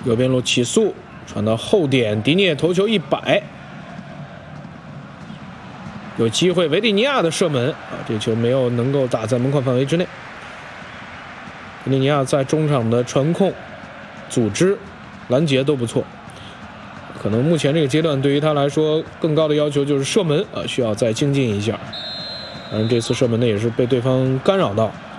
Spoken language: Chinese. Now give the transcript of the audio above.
右边路起速，传到后点，迪涅头球100，有机会维蒂尼亚的射门啊，这球没有能够打在门框范围之内。维蒂尼亚在中场的传控、组织、拦截都不错，可能目前这个阶段对于他来说更高的要求就是射门啊，需要再精进一下。当然这次射门呢也是被对方干扰到。